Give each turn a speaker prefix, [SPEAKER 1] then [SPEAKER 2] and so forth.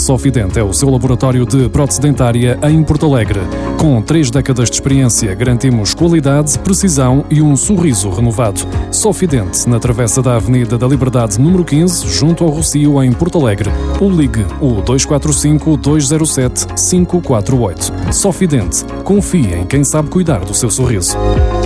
[SPEAKER 1] Sofident é o seu laboratório de prótese dentária em Porto Alegre. Com 3 décadas de experiência, garantimos qualidade, precisão e um sorriso renovado. Sofident, na travessa da Avenida da Liberdade, número 15, junto ao Rocio, em Porto Alegre. Ou ligue o 245-207-548. Sofident. Confie em quem sabe cuidar do seu sorriso.